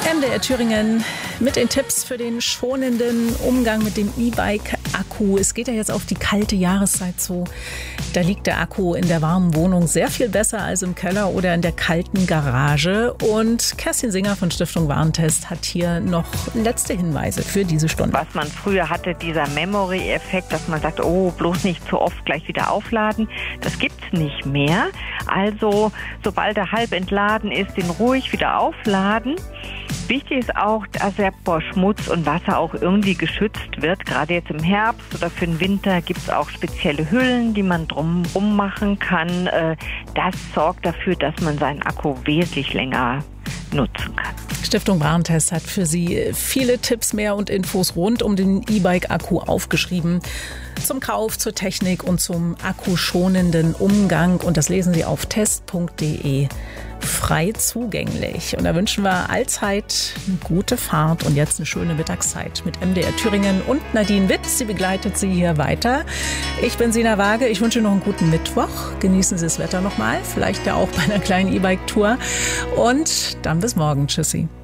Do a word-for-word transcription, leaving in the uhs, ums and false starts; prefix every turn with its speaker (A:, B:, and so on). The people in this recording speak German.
A: M D R Thüringen mit den Tipps für den schonenden Umgang mit dem E-Bike-Akku. Es geht ja jetzt auf die kalte Jahreszeit zu. Da liegt der Akku in der warmen Wohnung sehr viel besser als im Keller oder in der kalten Garage. Und Kerstin Singer von Stiftung Warentest hat hier noch letzte Hinweise für diese Stunde.
B: Was man früher hatte, dieser Memory-Effekt, dass man sagt, oh, bloß nicht zu oft gleich wieder aufladen, das gibt's nicht mehr. Also, sobald er halb entladen ist, den ruhig wieder aufladen. Wichtig ist auch, dass er vor Schmutz und Wasser auch irgendwie geschützt wird. Gerade jetzt im Herbst oder für den Winter gibt es auch spezielle Hüllen, die man drumherum machen kann. Das sorgt dafür, dass man seinen Akku wesentlich länger nutzen kann.
A: Stiftung Warentest hat für Sie viele Tipps mehr und Infos rund um den E-Bike-Akku aufgeschrieben. Zum Kauf, zur Technik und zum akkuschonenden Umgang. Und das lesen Sie auf test punkt de frei zugänglich. Und da wünschen wir allzeit eine gute Fahrt und jetzt eine schöne Mittagszeit mit M D R Thüringen und Nadine Witt. Sie begleitet Sie hier weiter. Ich bin Sina Waage. Ich wünsche noch einen guten Mittwoch. Genießen Sie das Wetter nochmal. Vielleicht ja auch bei einer kleinen E-Bike-Tour. Und dann bis morgen. Tschüssi.